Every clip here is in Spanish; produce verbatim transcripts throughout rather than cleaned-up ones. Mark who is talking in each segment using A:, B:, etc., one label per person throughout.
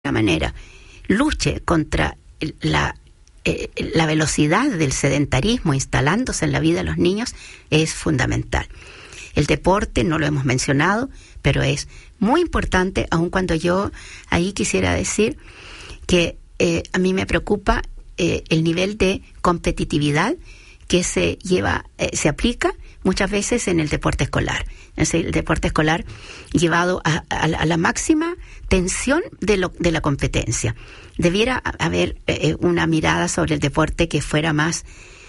A: manera luche contra la, eh, la velocidad del sedentarismo instalándose en la vida de los niños es fundamental. El deporte, no lo hemos mencionado, pero es muy importante, aun cuando yo ahí quisiera decir que eh, a mí me preocupa eh, el nivel de competitividad que se lleva, eh, se aplica muchas veces en el deporte escolar. Es el deporte escolar llevado a, a, a la máxima tensión de, lo, de la competencia. Debiera haber eh, una mirada sobre el deporte que fuera más,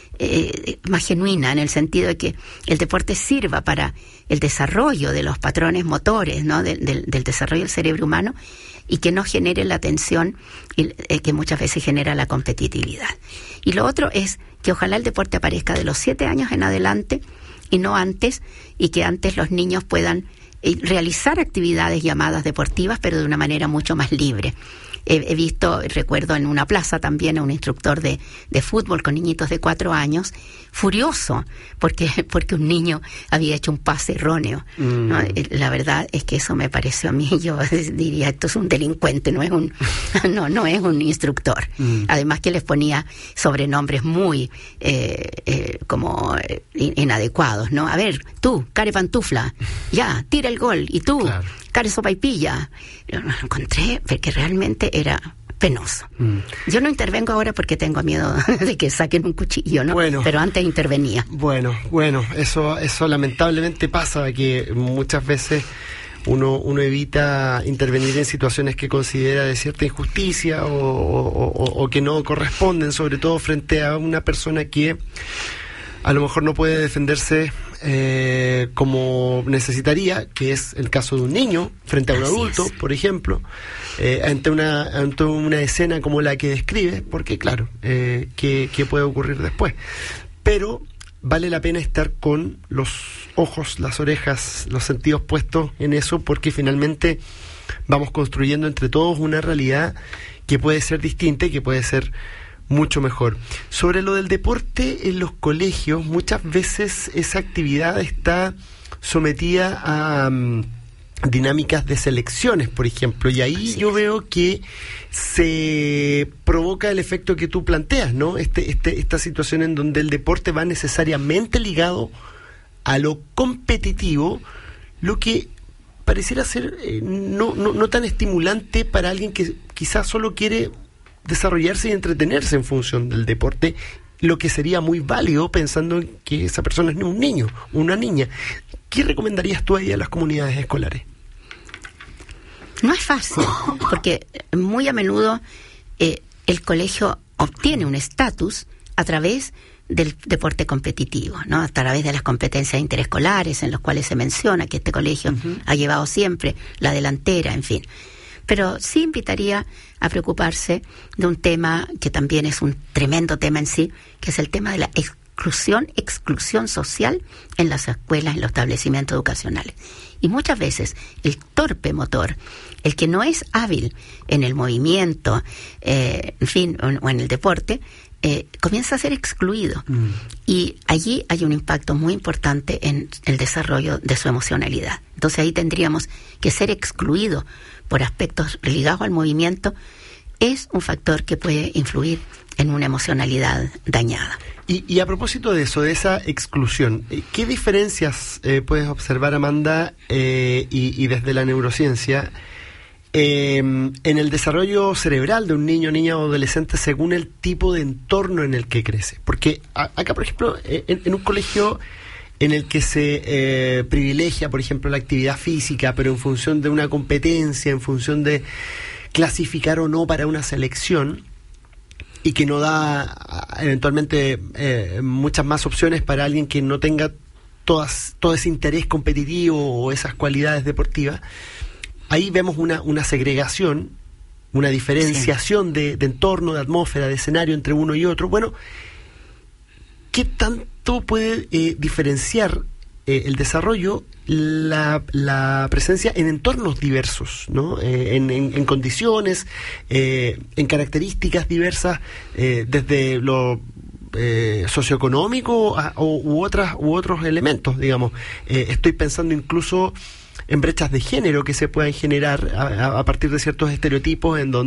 A: eh, más genuina, en el sentido de que el deporte sirva para el desarrollo de los patrones motores, ¿no? del, del, del desarrollo del cerebro humano, y que no genere la tensión y, eh, que muchas veces genera la competitividad. Y lo otro es que ojalá el deporte aparezca de los siete años en adelante y no antes, y que antes los niños puedan eh, realizar actividades llamadas deportivas, pero de una manera mucho más libre. He, he visto, recuerdo en una plaza también a un instructor de, de fútbol con niñitos de cuatro años, furioso, porque, porque un niño había hecho un pase erróneo. Mm. ¿No? La verdad es que eso me pareció a mí, yo diría, esto es un delincuente, no es un, no, no es un instructor. Mm. Además que les ponía sobrenombres muy eh, eh, como eh, inadecuados, ¿no? A ver, tú, care pantufla, ya, tira el gol, y tú, claro, care sopaipilla. Yo lo encontré porque realmente era penoso. Mm. Yo no intervengo ahora porque tengo miedo de que saquen un cuchillo, ¿no?
B: Bueno,
A: pero antes intervenía.
B: Bueno, bueno, eso, eso lamentablemente pasa, que muchas veces uno, uno evita intervenir en situaciones que considera de cierta injusticia o, o, o, o que no corresponden, sobre todo frente a una persona que a lo mejor no puede defenderse eh, como necesitaría, que es el caso de un niño frente a un
A: Así
B: adulto,
A: es.
B: por ejemplo, eh, ante una ante una escena como la que describe, porque claro, eh, ¿qué, qué puede ocurrir después? Pero vale la pena estar con los ojos, las orejas, los sentidos puestos en eso, porque finalmente vamos construyendo entre todos una realidad que puede ser distinta y que puede ser mucho mejor. Sobre lo del deporte en los colegios, muchas veces esa actividad está sometida a um, dinámicas de selecciones, por ejemplo, y ahí
A: Así
B: yo
A: es.
B: veo que se provoca el efecto que tú planteas, ¿no? Este, este, esta situación en donde el deporte va necesariamente ligado a lo competitivo, lo que pareciera ser eh, no, no, no tan estimulante para alguien que quizás solo quiere desarrollarse y entretenerse en función del deporte, lo que sería muy válido pensando en que esa persona es un niño, una niña. ¿Qué recomendarías tú ahí a las comunidades escolares?
A: No es fácil, porque muy a menudo eh, el colegio obtiene un estatus a través del deporte competitivo, ¿no? A través de las competencias interescolares en las cuales se menciona que este colegio uh-huh. ha llevado siempre la delantera, en fin. Pero sí invitaría a preocuparse de un tema que también es un tremendo tema en sí, que es el tema de la exclusión, exclusión social en las escuelas, en los establecimientos educacionales. Y muchas veces el torpe motor, el que no es hábil en el movimiento, eh, en fin, o, o en el deporte, eh, comienza a ser excluido. Mm. Y allí hay un impacto muy importante en el desarrollo de su emocionalidad. Entonces ahí tendríamos que ser excluido por aspectos ligados al movimiento, es un factor que puede influir en una emocionalidad dañada.
B: Y, y a propósito de eso, de esa exclusión, ¿qué diferencias eh, puedes observar, Amanda, eh, y, y desde la neurociencia, eh, en el desarrollo cerebral de un niño, niña o adolescente según el tipo de entorno en el que crece? Porque a, acá, por ejemplo, en, en un colegio en el que se eh, privilegia, por ejemplo, la actividad física, pero en función de una competencia, en función de clasificar o no para una selección, y que no da eventualmente eh, muchas más opciones para alguien que no tenga todas, todo ese interés competitivo o esas cualidades deportivas, ahí vemos una, una segregación, una diferenciación sí. de, de entorno, de atmósfera, de escenario entre uno y otro. Bueno, ¿qué tanto puede eh, diferenciar eh, el desarrollo, la, la presencia en entornos diversos, ¿no? Eh, en, en, en condiciones, eh, en características diversas, eh, desde lo eh, socioeconómico a, o, u, otras, u otros elementos, digamos. Eh, estoy pensando incluso en brechas de género que se puedan generar a, a partir de ciertos estereotipos en donde